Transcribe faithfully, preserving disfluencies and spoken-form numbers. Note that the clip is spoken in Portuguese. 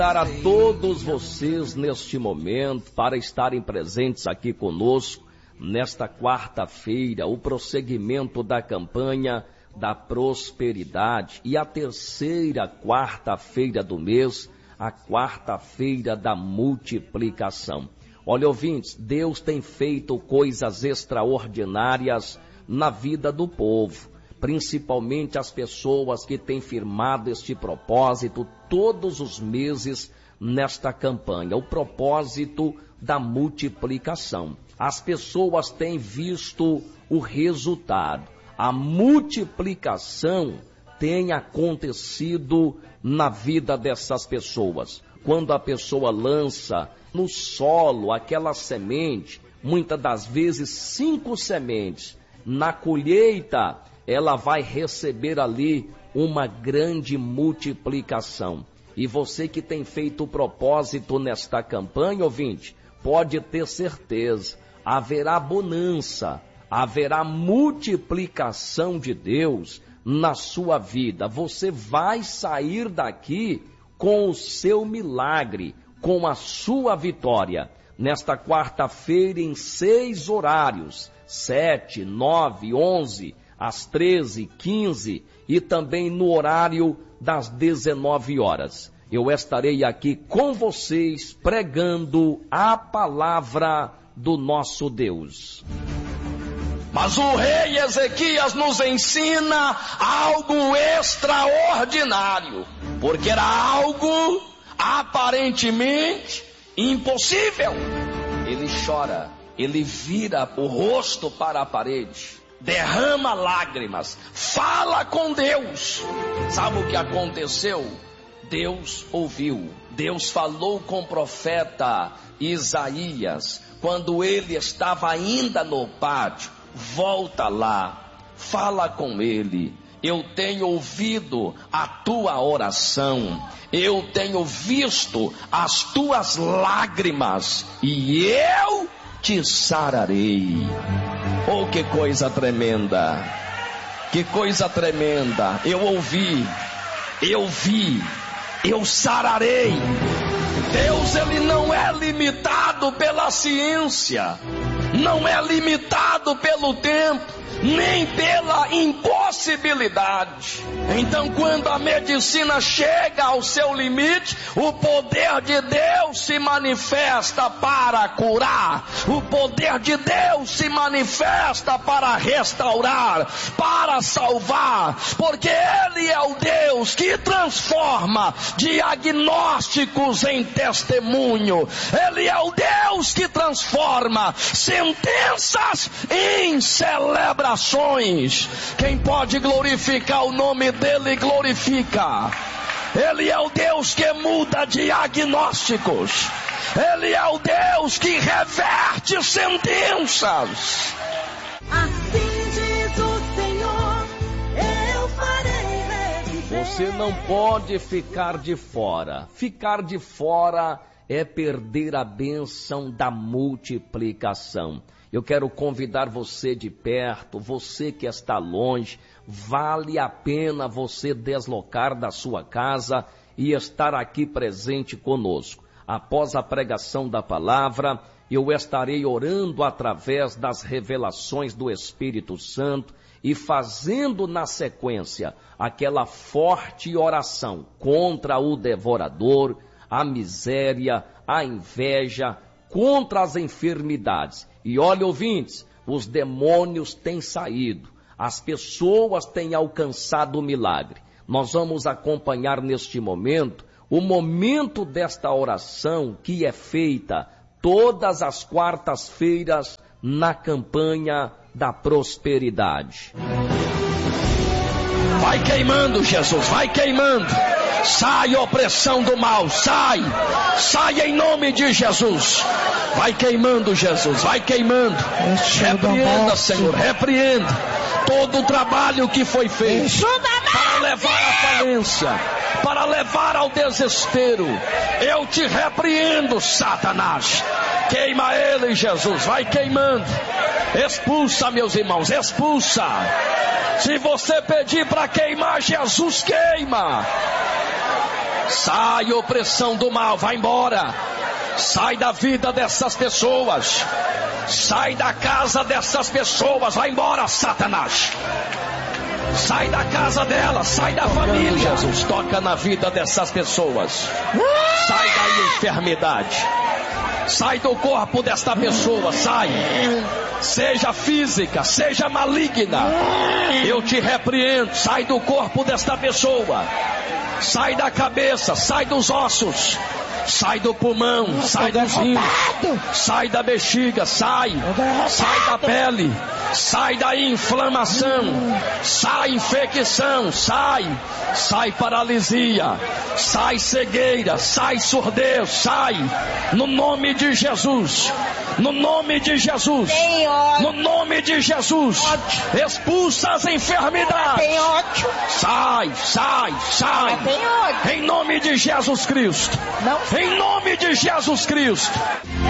A todos vocês neste momento para estarem presentes aqui conosco nesta quarta-feira, o prosseguimento da campanha da prosperidade e a terceira quarta-feira do mês, a quarta-feira da multiplicação. Olha, ouvintes, Deus tem feito coisas extraordinárias na vida do povo, principalmente as pessoas que têm firmado este propósito todos os meses nesta campanha, o propósito da multiplicação. As pessoas têm visto o resultado. A multiplicação tem acontecido na vida dessas pessoas. Quando a pessoa lança no solo aquela semente, muitas das vezes cinco sementes, na colheita ela vai receber ali uma grande multiplicação. E você que tem feito o propósito nesta campanha, ouvinte, pode ter certeza, haverá bonança, haverá multiplicação de Deus na sua vida. Você vai sair daqui com o seu milagre, com a sua vitória. Nesta quarta-feira, em seis horários, sete, nove, onze, às treze, quinze e também no horário das dezenove horas. Eu estarei aqui com vocês pregando a palavra do nosso Deus. Mas o rei Ezequias nos ensina algo extraordinário, porque era algo aparentemente impossível. Ele chora, ele vira o rosto para a parede, derrama lágrimas, fala com Deus. Sabe o que aconteceu? Deus ouviu. Deus falou com o profeta Isaías, quando ele estava ainda no pátio. Volta lá, fala com ele. Eu tenho ouvido a tua oração, eu tenho visto as tuas lágrimas, e eu te sararei. Oh, que coisa tremenda, que coisa tremenda. Eu ouvi, eu vi, eu sararei. Deus, ele não é limitado pela ciência, não é limitado pelo tempo, nem pela impossibilidade. Então, quando a medicina chega ao seu limite, o poder de Deus se manifesta para curar, o poder de Deus se manifesta para restaurar, para salvar, porque Ele é o Deus que transforma diagnósticos em testemunho. Ele é o Deus que transforma sentenças em celebrações. Quem pode glorificar o nome dele, glorifica. Ele é o Deus que muda diagnósticos. Ele é o Deus que reverte sentenças. Assim diz o Senhor, eu farei reviver. Você não pode ficar de fora. Ficar de fora é perder a bênção da multiplicação. Eu quero convidar você de perto, você que está longe, vale a pena você deslocar da sua casa e estar aqui presente conosco. Após a pregação da palavra, eu estarei orando através das revelações do Espírito Santo e fazendo na sequência aquela forte oração contra o devorador, a miséria, a inveja, contra as enfermidades. E olha, ouvintes, os demônios têm saído, as pessoas têm alcançado o milagre. Nós vamos acompanhar neste momento, o momento desta oração que é feita todas as quartas-feiras na campanha da prosperidade. Vai queimando, Jesus, vai queimando. Sai, opressão do mal, sai, sai em nome de Jesus. Vai queimando, Jesus, vai queimando. Repreenda, Senhor, repreenda todo o trabalho que foi feito para levar à falência, para levar ao desespero. Eu te repreendo, Satanás. Queima ele, Jesus, vai queimando. Expulsa, meus irmãos, expulsa. Se você pedir para queimar, Jesus queima. Sai, opressão do mal, vai embora. Sai da vida dessas pessoas. Sai da casa dessas pessoas, vai embora, Satanás. Sai da casa dela, sai da família. Jesus, toca na vida dessas pessoas. Sai da enfermidade. Sai do corpo desta pessoa, sai. Seja física, seja maligna. Eu te repreendo, sai do corpo desta pessoa. Sai da cabeça, sai dos ossos. Sai do pulmão, sai dos rins, sai da bexiga, sai, sai da pele, sai da inflamação, sai infecção, sai, sai paralisia, sai cegueira, sai surdez, sai, no nome de Jesus, no nome de Jesus, no nome de Jesus, expulsa as enfermidades, sai, sai, sai, em nome de Jesus Cristo. Em nome de Jesus Cristo.